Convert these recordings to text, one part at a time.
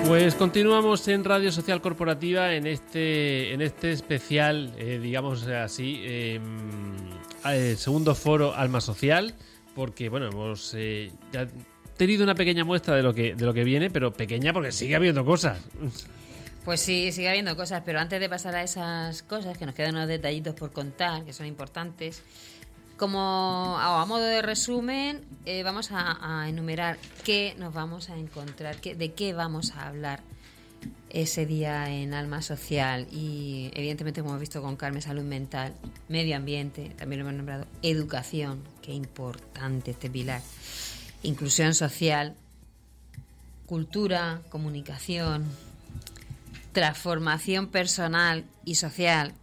Pues continuamos en Radio Social Corporativa en este especial, digamos así, segundo foro Alma Social, porque bueno, hemos ya tenido una pequeña muestra de lo que viene, pero pequeña porque sigue habiendo cosas. Pues sí, sigue habiendo cosas, pero antes de pasar a esas cosas, que nos quedan unos detallitos por contar, que son importantes, como a modo de resumen, vamos a enumerar qué nos vamos a encontrar, de qué vamos a hablar ese día en Alma Social. Y evidentemente, como hemos visto con Carmen, salud mental, medio ambiente, también lo hemos nombrado, educación, qué importante este pilar, inclusión social, cultura, comunicación, transformación personal y social.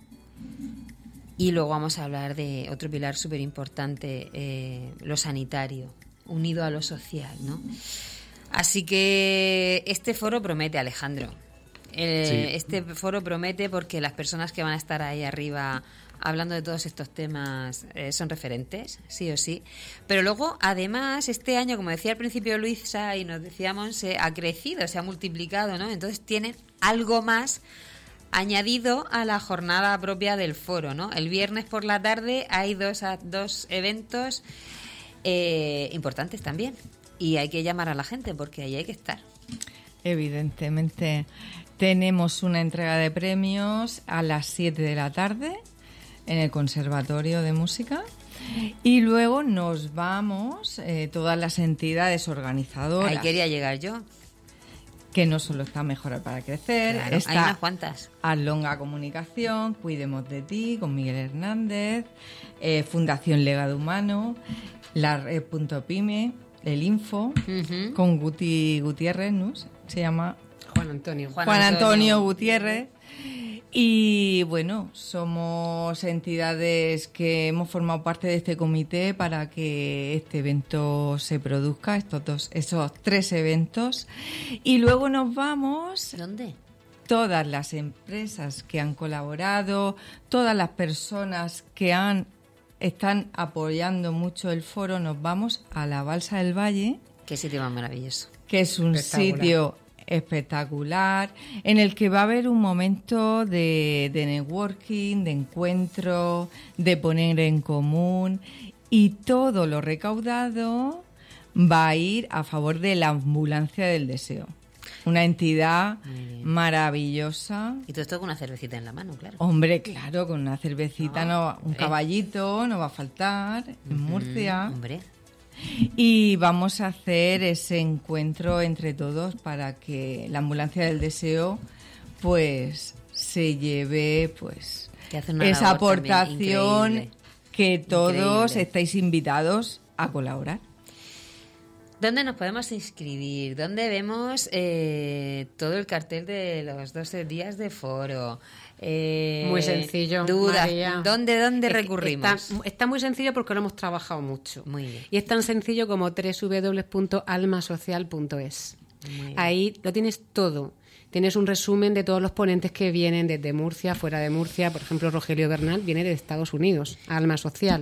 Y luego vamos a hablar de otro pilar súper importante, lo sanitario, unido a lo social, ¿no? Así que este foro promete, Alejandro. Sí. Este foro promete porque las personas que van a estar ahí arriba hablando de todos estos temas son referentes, sí o sí. Pero luego, además, este año, como decía al principio Luisa y nos decíamos, se ha crecido, se ha multiplicado, ¿no? Entonces tienen algo más añadido a la jornada propia del foro, ¿no? El viernes por la tarde hay dos eventos importantes también, y hay que llamar a la gente porque ahí hay que estar. Evidentemente tenemos una entrega de premios a las 7 de la tarde en el Conservatorio de Música, y luego nos vamos todas las entidades organizadoras. Ahí quería llegar yo. Que no solo está Mejorar para Crecer, claro, está hay unas cuantas. Alonga Comunicación, Cuidemos de Ti, con Miguel Hernández, Fundación Legado Humano, la Red.pyme, el Info, con Guti Gutiérrez, ¿no? Se llama Juan Antonio Gutiérrez. Y bueno, somos entidades que hemos formado parte de este comité para que este evento se produzca, esos 3 eventos. Y luego nos vamos. ¿Dónde? Todas las empresas que han colaborado, todas las personas que están apoyando mucho el foro, nos vamos a la Balsa del Valle. Qué sitio más maravilloso. Que es un sitio espectacular, en el que va a haber un momento de networking, de encuentro, de poner en común, y todo lo recaudado va a ir a favor de la Ambulancia del Deseo, una entidad maravillosa. Y todo esto con una cervecita en la mano, claro. Hombre, claro, con una cervecita, un caballito no va a faltar en Murcia. Hombre. Y vamos a hacer ese encuentro entre todos para que la Ambulancia del Deseo pues se lleve pues esa aportación que todos estáis invitados a colaborar. ¿Dónde nos podemos inscribir? ¿Dónde vemos todo el cartel de los 12 días de foro? Muy sencillo, dudas. María. ¿Dónde recurrimos? Está muy sencillo porque lo hemos trabajado mucho. Muy bien. Y es tan sencillo como www.almasocial.es. Ahí lo tienes todo. Tienes un resumen de todos los ponentes que vienen desde Murcia, fuera de Murcia. Por ejemplo, Rogelio Bernal viene de Estados Unidos, Alma Social.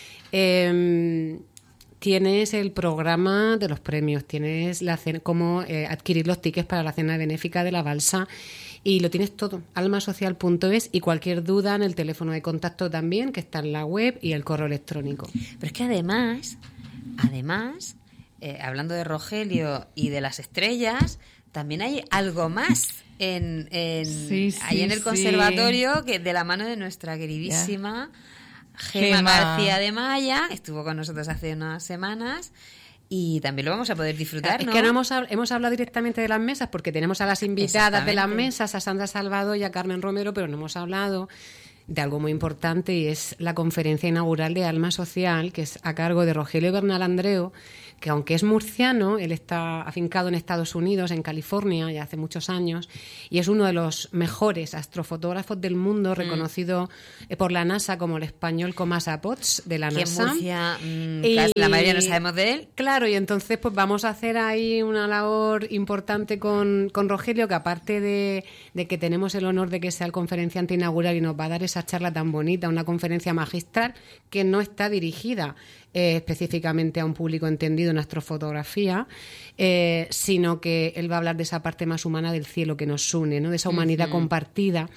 Tienes el programa de los premios, tienes cómo adquirir los tickets para la cena benéfica de la Balsa, y lo tienes todo, almasocial.es, y cualquier duda en el teléfono de contacto también, que está en la web, y el correo electrónico. Pero es que además, hablando de Rogelio y de las estrellas, también hay algo más ahí en el conservatorio, que de la mano de nuestra queridísima Gema García de Maya, estuvo con nosotros hace unas semanas, y también lo vamos a poder disfrutar, ¿no? Es que no hemos hablado directamente de las mesas, porque tenemos a las invitadas de las mesas, a Sandra Salvador y a Carmen Romero, pero no hemos hablado de algo muy importante, y es la conferencia inaugural de Alma Social, que es a cargo de Rogelio Bernal Andreu, que aunque es murciano, él está afincado en Estados Unidos, en California, ya hace muchos años, y es uno de los mejores astrofotógrafos del mundo, reconocido por la NASA como el español Comasa Potts de la NASA. Que en Murcia, la mayoría no sabemos de él. Claro, y entonces pues vamos a hacer ahí una labor importante con Rogelio, que aparte de que tenemos el honor de que sea el conferenciante inaugural y nos va a dar esa esa charla tan bonita, una conferencia magistral que no está dirigida específicamente a un público entendido en astrofotografía, sino que él va a hablar de esa parte más humana del cielo que nos une, ¿no? De esa humanidad compartida.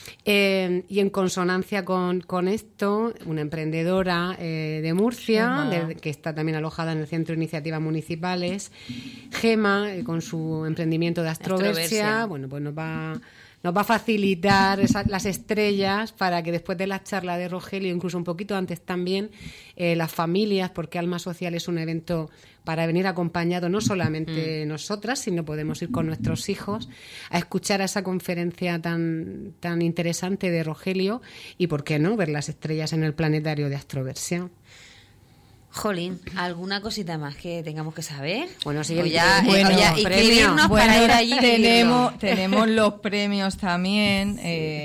Y en consonancia con esto, una emprendedora de Murcia, que está también alojada en el Centro de Iniciativas Municipales, Gema, con su emprendimiento de Astroversia, bueno, pues nos va a facilitar las estrellas para que después de la charla de Rogelio, incluso un poquito antes también, las familias, porque Alma Social es un evento para venir acompañado no solamente nosotras, sino podemos ir con nuestros hijos a escuchar a esa conferencia tan interesante de Rogelio y, ¿por qué no?, ver las estrellas en el planetario de Astroversia. Jolín, ¿alguna cosita más que tengamos que saber? Bueno, sí, inscribirnos para ir allí. Tenemos los premios también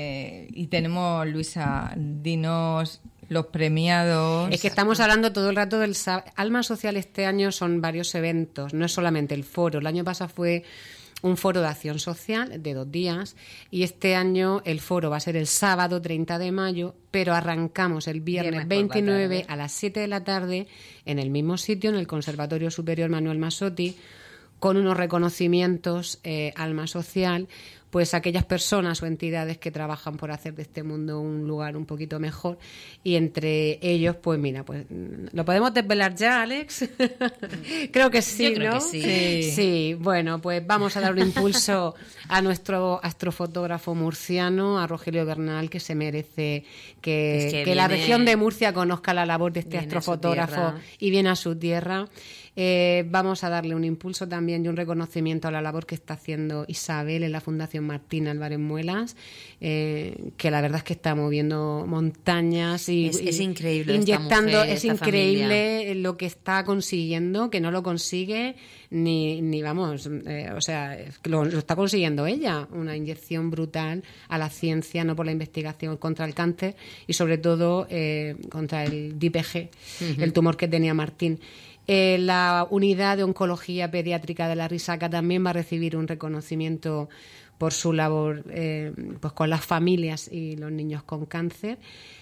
y tenemos, Luisa, dinos los premiados. Es que estamos hablando todo el rato del Alma Social. Este año son varios eventos, no es solamente el foro. El año pasado fue un foro de acción social de 2 días y este año el foro va a ser el sábado 30 de mayo, pero arrancamos el viernes 29 a las 7 de la tarde en el mismo sitio, en el Conservatorio Superior Manuel Masotti, con unos reconocimientos Alma Social, pues aquellas personas o entidades que trabajan por hacer de este mundo un lugar un poquito mejor, y entre ellos, pues mira, pues ¿lo podemos desvelar ya, Alex? Creo que sí, yo creo ¿no? Que sí. Sí, bueno, pues vamos a dar un impulso a nuestro astrofotógrafo murciano, a Rogelio Bernal, que se merece que la región de Murcia conozca la labor de este astrofotógrafo y viene a su tierra. Vamos a darle un impulso también y un reconocimiento a la labor que está haciendo Isabel en la Fundación Martín Álvarez Muelas, que la verdad es que está moviendo montañas y es increíble, inyectando, esta mujer, es increíble familia. Lo que está consiguiendo, que no lo consigue ni vamos, o sea, lo está consiguiendo ella, una inyección brutal a la ciencia, no por la investigación contra el cáncer y sobre todo contra el DIPG, el tumor que tenía Martín. La unidad de oncología pediátrica de la Risaca también va a recibir un reconocimiento por su labor pues con las familias y los niños con cáncer.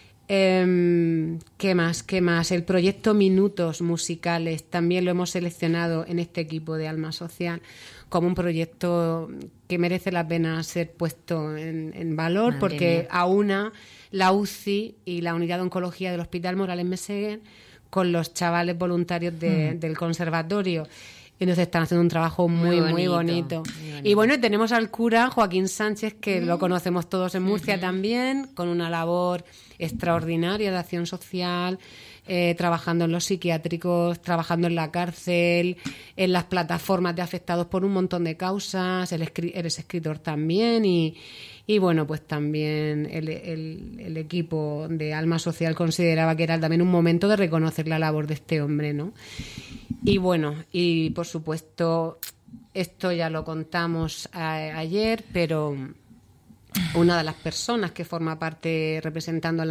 ¿Qué más? El proyecto Minutos Musicales también lo hemos seleccionado en este equipo de Alma Social como un proyecto que merece la pena ser puesto en valor. Madre porque mía. Aúna la UCI y la unidad de oncología del Hospital Morales Meseguer con los chavales voluntarios del conservatorio. Entonces están haciendo un trabajo muy bonito. Y bueno, tenemos al cura Joaquín Sánchez, que lo conocemos todos en Murcia también, con una labor extraordinaria de acción social, trabajando en los psiquiátricos, trabajando en la cárcel, en las plataformas de afectados por un montón de causas. Eres escritor también y bueno, pues también el equipo de Alma Social consideraba que era también un momento de reconocer la labor de este hombre, ¿no? Y bueno, y por supuesto, esto ya lo contamos ayer, pero una de las personas que forma parte representando a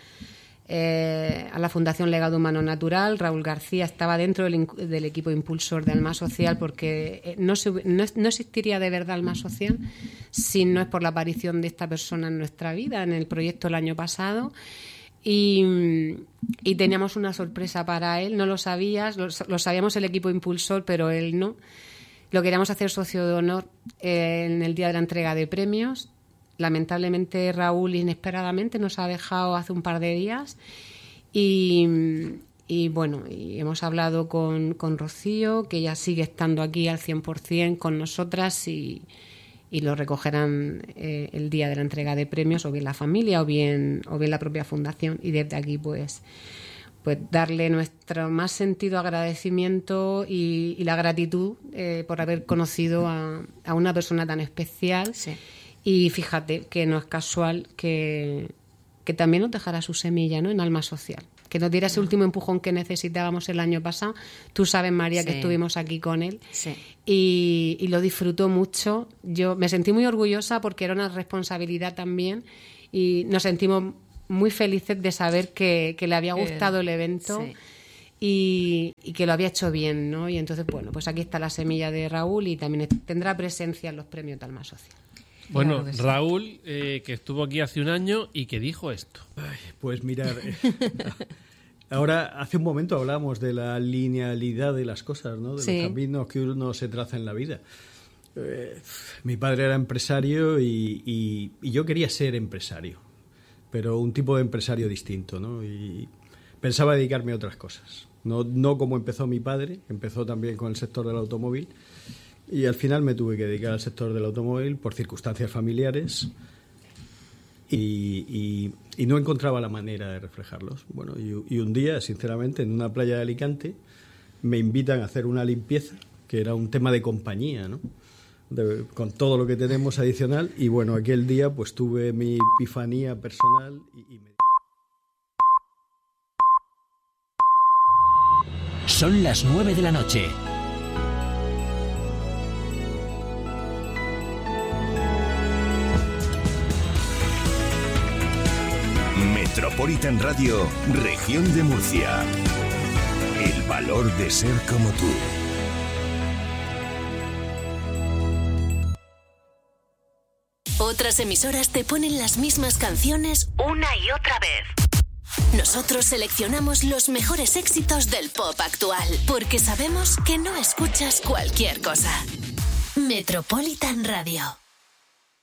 la Fundación Legado Humano Natural, Raúl García, estaba dentro del equipo impulsor de Alma Social, porque no existiría de verdad Alma Social si no es por la aparición de esta persona en nuestra vida, en el proyecto el año pasado. Y teníamos una sorpresa para él, no lo sabías, lo sabíamos el equipo impulsor, pero él no. Lo queríamos hacer socio de honor en el día de la entrega de premios. Lamentablemente Raúl inesperadamente nos ha dejado hace un par de días y bueno, y hemos hablado con Rocío, que ella sigue estando aquí al 100% con nosotras y lo recogerán el día de la entrega de premios, o bien la familia o bien la propia fundación, y desde aquí pues darle nuestro más sentido agradecimiento y la gratitud por haber conocido a una persona tan especial. Sí. Y fíjate que no es casual que también nos dejara su semilla, ¿no?, en Alma Social, que nos diera ese último empujón que necesitábamos el año pasado. Tú sabes, María, que estuvimos aquí con él y lo disfrutó mucho. Yo me sentí muy orgullosa porque era una responsabilidad también y nos sentimos muy felices de saber que le había gustado el evento y que lo había hecho bien, ¿no? Y entonces, bueno, pues aquí está la semilla de Raúl y también tendrá presencia en los premios de Alma Social. Bueno, Claro que sí. Raúl, que estuvo aquí hace un año y que dijo esto. Ay, pues mirar, ahora hace un momento hablábamos de la linealidad de las cosas, ¿no? De Sí. los caminos que uno se traza en la vida. Mi padre era empresario y yo quería ser empresario, pero un tipo de empresario distinto, ¿no? Y pensaba dedicarme a otras cosas. No como empezó mi padre, empezó también con el sector del automóvil, y al final me tuve que dedicar al sector del automóvil por circunstancias familiares y no encontraba la manera de reflejarlos. Bueno, y un día, sinceramente, en una playa de Alicante, me invitan a hacer una limpieza, que era un tema de compañía, ¿no? Con todo lo que tenemos adicional, y bueno, aquel día pues tuve mi epifanía personal y me... Son las 9 de la noche. Metropolitan Radio, Región de Murcia. El valor de ser como tú. Otras emisoras te ponen las mismas canciones una y otra vez. Nosotros seleccionamos los mejores éxitos del pop actual, porque sabemos que no escuchas cualquier cosa. Metropolitan Radio.